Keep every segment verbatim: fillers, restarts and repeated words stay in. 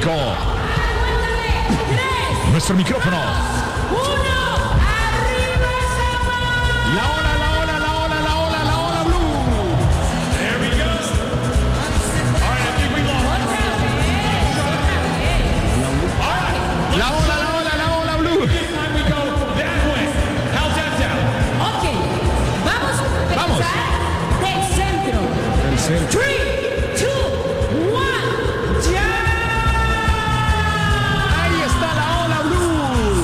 México. Nuestro micrófono. La ola, la ola, la ola, la ola, la ola blue. There we go. All right, I think we lost. All right. La ola, la ola, la ola blue. This time we go that way. How's that sound? Okay. Vamos a empezar Vamos. del centro. Del centro. Three, two, one, ya. Ahí está la ola blue.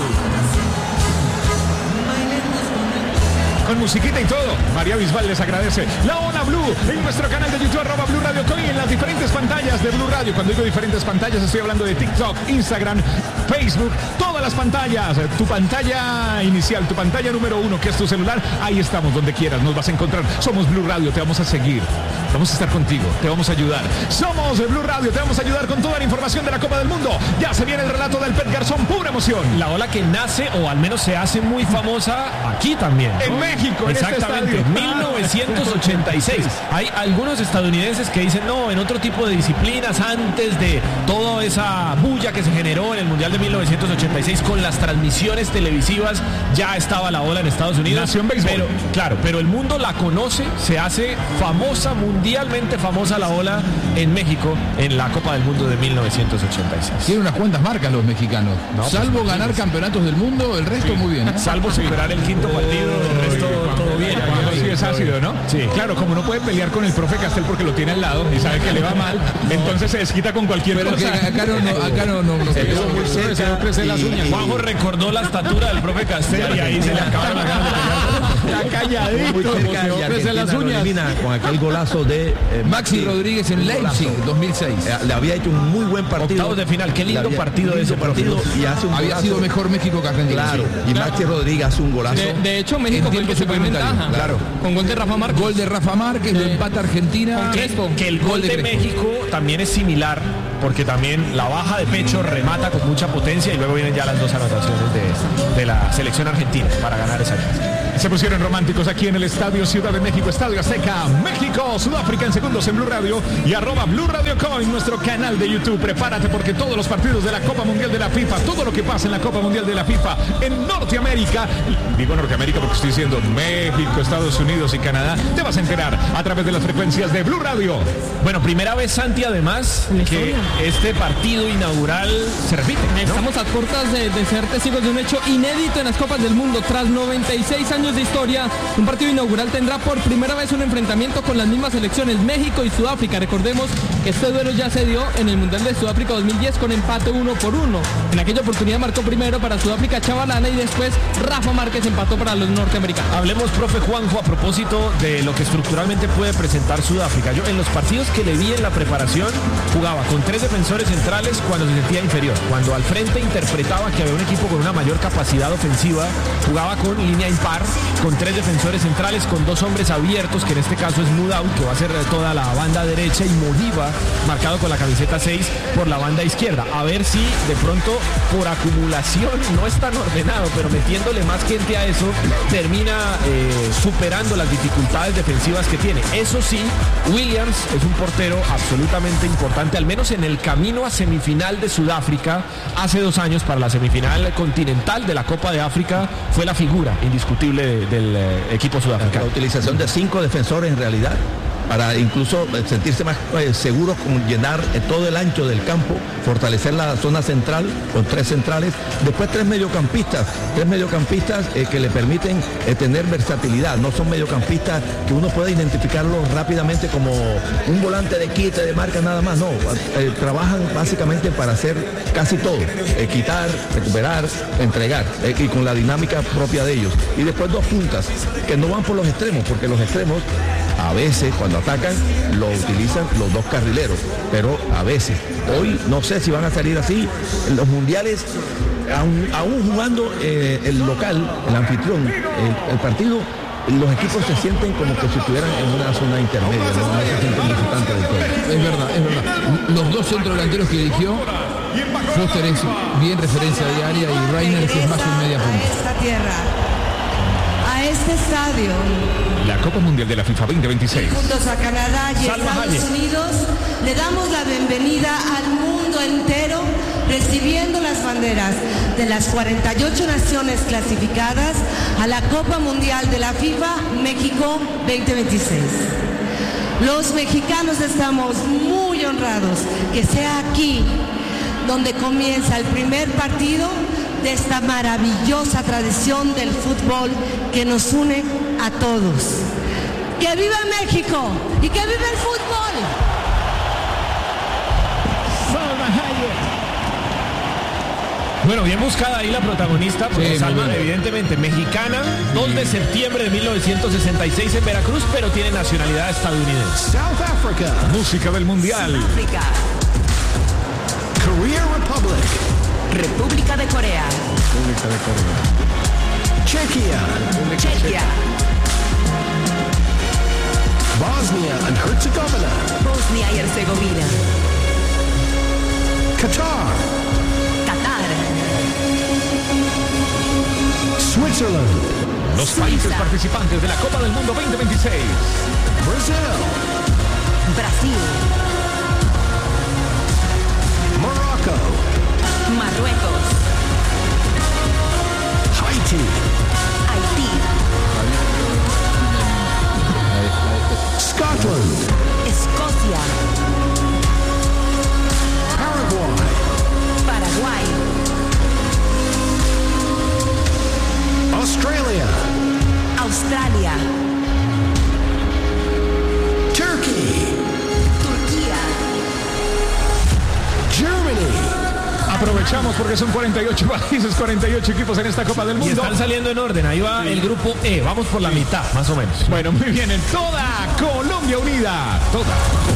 Con musiquita y todo. María Bisbal les agradece. La Ola Blue en nuestro canal de YouTube, arroba Blue Radio Co, y en las diferentes pantallas de Blue Radio. Cuando digo diferentes pantallas, estoy hablando de TikTok, Instagram, Facebook, todas las pantallas. Tu pantalla inicial, tu pantalla número uno, que es tu celular. Ahí estamos, donde quieras, nos vas a encontrar. Somos Blue Radio, te vamos a seguir. Vamos a estar contigo, te vamos a ayudar. Somos de Blue Radio, te vamos a ayudar con toda la información de la Copa del Mundo. Ya se viene el relato del Pet Garzón, pura emoción. La ola que nace, o al menos se hace muy famosa aquí también, ¿no? En México, en exactamente, este estadio. mil novecientos ochenta y seis. Hay algunos estadounidenses que dicen, no, en otro tipo de disciplinas, antes de toda esa bulla que se generó en el Mundial de mil novecientos ochenta y seis con las transmisiones televisivas, ya estaba la ola en Estados Unidos. Nació en béisbol. Pero, claro, pero el mundo la conoce, se hace famosa, mundialmente famosa la ola en México en la Copa del Mundo de mil novecientos ochenta y seis. Tienen unas cuantas marcas los mexicanos. No, Salvo pues, ganar campeonatos del mundo, el resto muy bien, ¿eh? Salvo superar el quinto partido, el resto todo bien. Cuando sí es ácido, ¿no? Sí. Claro, como no puede pelear con el profe Castel porque lo tiene al lado y sabe que le va mal, entonces se desquita con cualquier Pero que cosa. acá no, no, acá no, no, no, Se vio muy cerca, Se le crecen las y- uñas. y- Juanjo recordó la estatura del profe Castel y ahí se le acabaron las ganas de pelear. Está calladito. muy cerca, y Argentina las lo uñas. elimina con aquel golazo de eh, Maxi Rodríguez en un Leipzig, golazo. dos mil seis. Eh, Le había hecho un muy buen partido. Octavos de final, qué lindo Le había- partido de ese lindo partido y hace un Había golazo. sido mejor México que Argentina. Claro, sí. y Maxi Rodríguez hace un golazo. De, de hecho, México En fue el que tiempo se fue en suplementario, ventaja. claro. Con gol de Rafa Márquez. Gol de Rafa Márquez, lo Sí. empata Argentina. Con Crespo. Que el gol de Crespo. México también es similar, porque también la baja de pecho remata con mucha potencia y luego vienen ya las dos anotaciones de, de la selección argentina para ganar esa llave. Se pusieron románticos aquí en el Estadio Ciudad de México, Estadio Azteca, México, Sudáfrica en segundos en Blue Radio y arroba Blue Radio Co en nuestro canal de YouTube. Prepárate porque todos los partidos de la Copa Mundial de la FIFA, todo lo que pasa en la Copa Mundial de la FIFA en Norteamérica, digo Norteamérica porque estoy diciendo México, Estados Unidos y Canadá, te vas a enterar a través de las frecuencias de Blue Radio. Bueno, primera vez, Santi, además, En la que historia. este partido inaugural se repite, ¿no? Estamos a cortas de, de ser testigos de un hecho inédito en las Copas del Mundo. Tras noventa y seis años de historia, un partido inaugural tendrá por primera vez un enfrentamiento con las mismas selecciones, México y Sudáfrica. Recordemos que este duelo ya se dio en el Mundial de Sudáfrica dos mil diez con empate uno por uno. En aquella oportunidad marcó primero para Sudáfrica Chavalana y después Rafa Márquez empató para los norteamericanos. Hablemos, profe Juanjo, a propósito de lo que estructuralmente puede presentar Sudáfrica. Yo en los partidos que le vi en la preparación jugaba con tres defensores centrales cuando se sentía inferior. Cuando al frente interpretaba que había un equipo con una mayor capacidad ofensiva, jugaba con línea impar, con tres defensores centrales, con dos hombres abiertos, que en este caso es Mudau, que va a ser toda la banda derecha, y Modiva, marcado con la camiseta seis por la banda izquierda. A ver si de pronto por acumulación, no es tan ordenado, pero metiéndole más gente a eso, termina eh, superando las dificultades defensivas que tiene. Eso sí, Williams es un portero absolutamente importante, al menos en el camino a semifinal de Sudáfrica. Hace dos años, para la semifinal continental de la Copa de África, fue la figura indiscutible de- del eh, equipo La sudafricano. utilización de cinco defensores en realidad, para incluso eh, sentirse más eh, seguros con llenar eh, todo el ancho del campo, fortalecer la zona central con tres centrales, después tres mediocampistas, tres mediocampistas eh, que le permiten eh, tener versatilidad, no son mediocampistas que uno pueda identificarlos rápidamente como un volante de quite, de marca nada más, no, eh, trabajan básicamente para hacer casi todo, eh, quitar, recuperar, entregar, eh, y con la dinámica propia de ellos. Y después dos puntas que no van por los extremos, porque los extremos a veces cuando atacan lo utilizan los dos carrileros, pero a veces. Hoy no sé si van a salir así. En los mundiales, aún, aún jugando eh, el local, el anfitrión, el, el partido, los equipos se sienten como que si estuvieran en una zona intermedia, no, no se sienten visitantes del todo. Es verdad, es verdad. Los dos centrodelanteros que eligió, Foster es bien referencia diaria y Reiner es más un media A punta. esta tierra, a este estadio, La Copa Mundial de la FIFA veinte veintiséis. juntos a Canadá y Salma Estados Hayek. Unidos, le damos la bienvenida al mundo entero recibiendo las banderas de las cuarenta y ocho naciones clasificadas a la Copa Mundial de la FIFA México veinte veintiséis. Los mexicanos estamos muy honrados que sea aquí donde comienza el primer partido de esta maravillosa tradición del fútbol que nos une a todos. ¡Que viva México! ¡Y que viva el fútbol! Bueno, bien buscada ahí la protagonista, porque Sí, Salma, muy bien. evidentemente mexicana, dos de septiembre de mil novecientos sesenta y seis en Veracruz, pero tiene nacionalidad estadounidense. South Africa. Música del Mundial. África, Korea Republic. República de Corea, Chequia. Chequia, Bosnia and Herzegovina. Bosnia y Herzegovina, Qatar. Qatar, Switzerland. Los países Suiza. participantes de la Copa del Mundo veinte veintiséis. Brasil. Brasil, Morocco. Marruecos, Haití. Haití, Scotland. Escocia, Paraguay. Paraguay, Australia. Australia, Turkey. Turquía, Germany. Aprovechamos porque son cuarenta y ocho países, cuarenta y ocho equipos en esta Copa del Y Mundo. están saliendo en orden, ahí va el grupo E, vamos por la mitad, más o menos. Bueno, muy bien, en toda Colombia unida. Toda.